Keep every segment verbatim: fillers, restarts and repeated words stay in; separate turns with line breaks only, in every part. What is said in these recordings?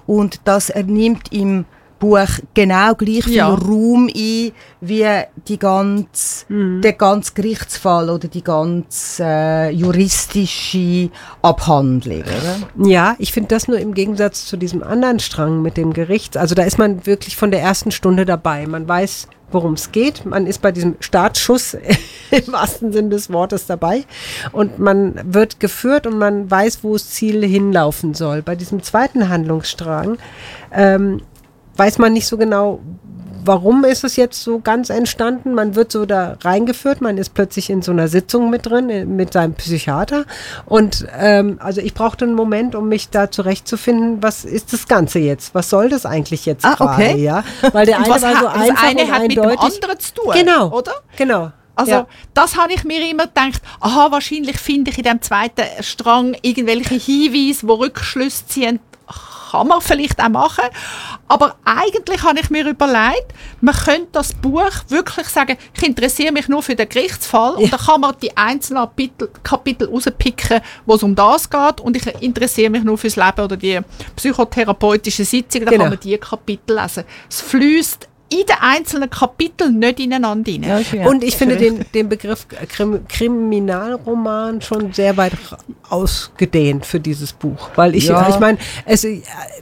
und das er nimmt im Buch genau gleich viel
Ja.
Raum ein wie die ganze,
Mhm.
der ganze Gerichtsfall oder die ganze äh, juristische Abhandlung. Oder?
Ja, ich finde das nur im Gegensatz zu diesem anderen Strang mit dem Gericht. Also da ist man wirklich von der ersten Stunde dabei. Man weiß, worum es geht. Man ist bei diesem Startschuss im wahrsten Sinn des Wortes dabei. Und man wird geführt und man weiß, wo das Ziel hinlaufen soll. Bei diesem zweiten Handlungsstrang ähm, weiß man nicht so genau, warum ist es jetzt so ganz entstanden. Man wird so da reingeführt, man ist plötzlich in so einer Sitzung mit drin, äh, mit seinem Psychiater. Und ähm, also ich brauchte einen Moment, um mich da zurechtzufinden, was ist das Ganze jetzt? Was soll das eigentlich jetzt
Ah,
gerade?
okay.
Ja? Weil der eine
Was
war so
hat, das
einfach
eine
und
hat mit dem
eindeutig.
anderen zu tun,
Genau,
oder?
genau.
Also
ja.
das habe ich mir immer gedacht, aha, wahrscheinlich finde ich in dem zweiten Strang irgendwelche Hinweise, die Rückschlüsse ziehen, kann man vielleicht auch machen. Aber eigentlich habe ich mir überlegt, man könnte das Buch wirklich sagen, ich interessiere mich nur für den Gerichtsfall
Ja.
und dann kann man die einzelnen Kapitel, Kapitel rauspicken, wo es um das geht und ich interessiere mich nur fürs Leben oder die psychotherapeutische Sitzung, dann
Genau.
kann man die Kapitel lesen. Es fließt in den einzelnen Kapiteln nicht ineinander rein.
Ja, schön.
Und ich finde den, den Begriff Krim, Kriminalroman schon sehr weit ausgedehnt für dieses Buch. Weil ich,
Ja.
ich meine, es, äh,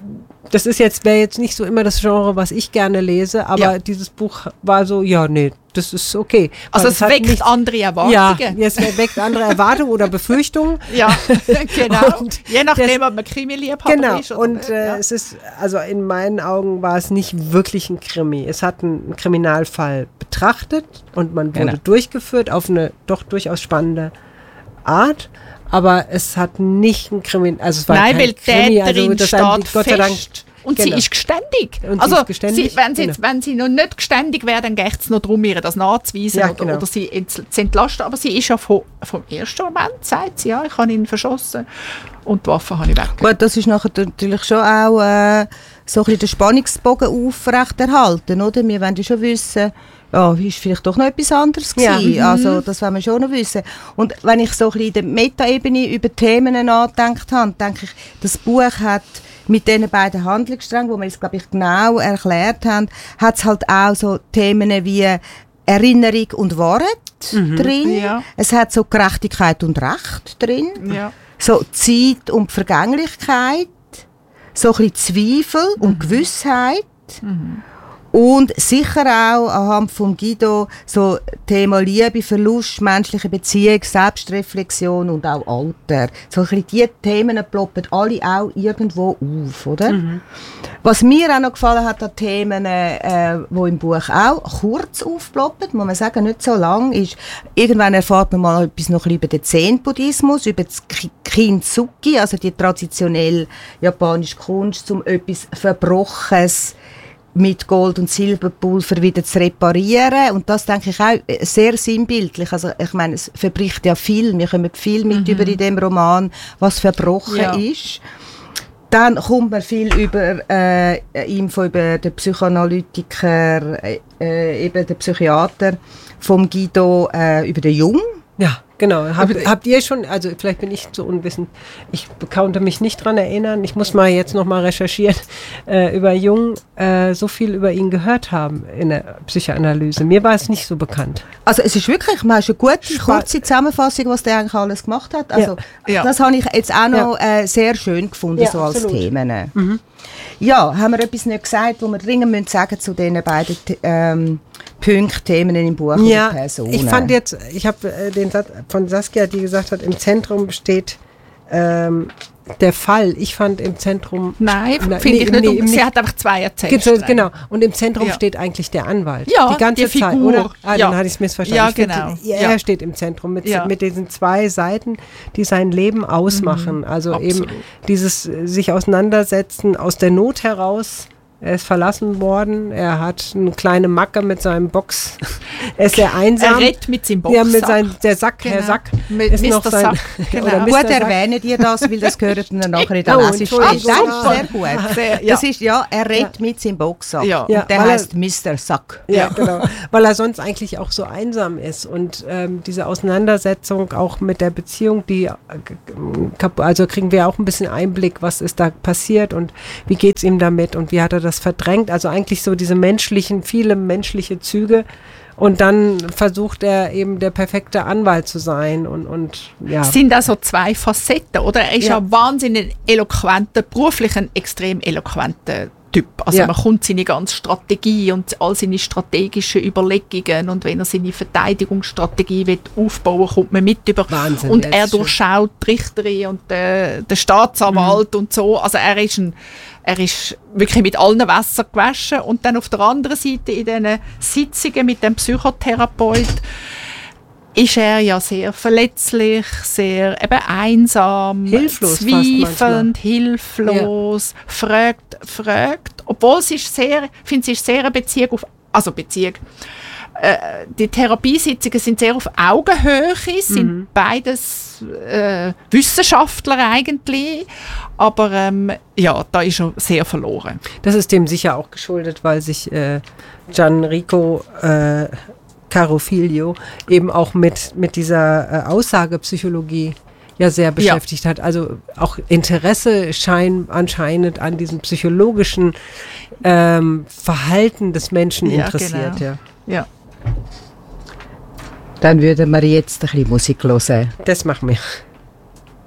das ist jetzt, wäre jetzt nicht so immer das Genre, was ich gerne lese, aber
Ja.
dieses Buch war so, ja, nee, das ist okay.
Also
Weil
es
hat
weckt
nicht-
andere
Ja,
Erwartungen.
es weckt andere Erwartungen oder Befürchtungen.
Ja, genau.
Und
Je nachdem,
das-
ob man Krimi-Liebhaber
Genau,
ist. Oder
und
nicht,
äh,
ja.
es ist, also in meinen Augen war es nicht wirklich ein Krimi. Es hat einen Kriminalfall betrachtet und man wurde
Genau.
durchgeführt auf eine doch durchaus spannende Art, aber es hat nicht ein Krimi, also es war
Nein,
kein
weil die
Krimi, also
Täterin
das
steht
haben die Gott sei Dank,
fest. Und
genau.
sie ist geständig.
Und sie
also
ist geständig,
Sie, wenn, sie jetzt,
genau.
wenn sie noch nicht geständig wäre, dann geht es noch darum, ihr das nachzuweisen
Ja,
oder,
genau.
oder sie ent- zu entlasten. Aber sie ist ja vom, vom ersten Moment, sagt sie, ja, ich habe ihn verschossen und die Waffe habe ich weg.
Gut, das ist nachher natürlich schon auch äh, so ein bisschen den Spannungsbogen aufrechterhalten, oder? Wir wollen ja schon wissen, ja, wie ist vielleicht doch noch etwas anderes
Ja.
gewesen.
Mhm.
Also das wollen wir schon noch wissen. Und wenn ich so ein bisschen in der Metaebene über Themen nachgedacht habe, denke ich, das Buch hat mit diesen beiden Handlungssträngen, die wir jetzt, glaube ich, genau erklärt haben, hat es halt auch so Themen wie Erinnerung und Wahrheit drin.
Ja.
Es hat so Gerechtigkeit und Recht drin.
Ja.
So Zeit und Vergänglichkeit, so ein bisschen Zweifel und Gewissheit. Und sicher auch anhand von Guido so Thema Liebe, Verlust, menschliche Beziehung, Selbstreflexion und auch Alter. So ein bisschen diese Themen ploppen alle auch irgendwo auf, oder? Was mir auch noch gefallen hat an Themen, äh, die im Buch auch kurz aufploppen, muss man sagen, nicht so lang, ist, irgendwann erfahrt man mal etwas noch ein bisschen über den Zen-Buddhismus, über das Ki- Kintsugi, also die traditionelle japanische Kunst, um etwas Verbrochenes mit Gold- und Silberpulver wieder zu reparieren. Und das denke ich auch sehr sinnbildlich. Also ich meine, es verbricht ja viel. Wir kommen viel mit über in dem Roman, was verbrochen
Ja.
ist. Dann kommt man viel über äh, Info über den Psychoanalytiker, äh, äh, eben den Psychiater vom Guido, äh, über den Jung.
ja, genau. Hab, habt ihr schon, also vielleicht bin ich zu unwissend, ich konnte mich nicht dran erinnern, ich muss mal jetzt noch mal recherchieren, äh, über Jung, äh, so viel über ihn gehört haben in der Psychoanalyse. Mir war es nicht so bekannt.
Also es ist wirklich, man hat eine gute,
Spa-
kurze Zusammenfassung, was der eigentlich alles gemacht hat. Also
Ja.
das habe ich jetzt auch noch äh, sehr schön gefunden,
Ja,
so als
absolut.
Themen. Ja, haben wir etwas nicht gesagt, wo wir dringend müssen sagen zu diesen beiden ähm, Punkten, Themen im Buch
Ja,
oder Personen?
ich fand jetzt, ich habe äh, den Satz von Saskia, die gesagt hat, im Zentrum steht ähm, der Fall. Ich fand im Zentrum...
Nein,
Na,
finde ich
nee,
nicht.
nee,
und sie
nicht-
hat einfach zwei
Gibt's,
Erzählstränge.
genau. Und im Zentrum
Ja.
steht eigentlich der Anwalt.
Ja,
die ganze
die Figur.
Zeit, oder? Ah,
Ja.
dann hatte ich es missverstanden.
Ja,
Ich find,
genau.
Er
Ja.
steht im Zentrum mit,
Ja.
mit diesen zwei Seiten, die sein Leben ausmachen. Also
Absolut.
eben dieses äh, sich auseinandersetzen aus der Not heraus Er ist verlassen worden. Er hat eine kleine Macke mit seinem Box. Er ist sehr einsam.
Er redet mit seinem Boxsack.
Ja, mit seinem, der Sack,
Genau.
Herr Sack.
Mit
ist
Mister
noch sein,
Sack, genau.
oder
Gut,
Mister Sack.
erwähnen ihr das, weil das gehört dann nachher in der
Oh,
Lesung. Ah, das
Entschuldigung.
ist sehr gut.
Sehr, ja.
Das ist, ja, er redet mit seinem Boxsack.
Ja.
Und
Ja,
der
weil er-
heißt Mister Sack.
Ja, genau. Weil er sonst eigentlich auch so einsam ist. Und ähm, diese Auseinandersetzung auch mit der Beziehung, die, äh, kap- also kriegen wir auch ein bisschen Einblick, was ist da passiert und wie geht es ihm damit und wie hat er das verdrängt. Also eigentlich so diese menschlichen, viele menschliche Züge. Und dann versucht er eben der perfekte Anwalt zu sein und, und ja.
Es sind also zwei Facetten, oder? Er ist ja,
Ja.
ein wahnsinnig eloquenter, beruflich ein extrem eloquenter Typ. Also
Ja.
man kommt seine ganze Strategie und all seine strategischen Überlegungen und wenn er seine Verteidigungsstrategie will aufbauen, kommt man mit über.
Wahnsinn,
und
ja,
er
das ist schön.
durchschaut die Richterin und den, den Staatsanwalt und so. Also er ist ein Er ist wirklich mit allen Wässern gewaschen. Und dann auf der anderen Seite in diesen Sitzungen mit dem Psychotherapeut ist er ja sehr verletzlich, sehr eben einsam,
Hilflos fast
zweifelnd, hilflos, fragt, fragt. Obwohl es ist sehr, ich finde, es ist sehr eine Beziehung auf, also Beziehung, äh, die Therapiesitzungen sind sehr auf Augenhöhe, sind
Mhm.
beides äh, Wissenschaftler eigentlich, aber ähm, ja, da ist er sehr verloren.
Das ist dem sicher auch geschuldet, weil sich äh, Gianrico äh, Carofiglio eben auch mit, mit dieser äh, Aussagepsychologie ja sehr beschäftigt hat. Also auch Interesse schein, anscheinend an diesem psychologischen ähm, Verhalten des Menschen
Ja,
interessiert.
genau.
Ja.
Ja.
Dann würden wir jetzt ein bisschen Musik hören.
Das machen wir.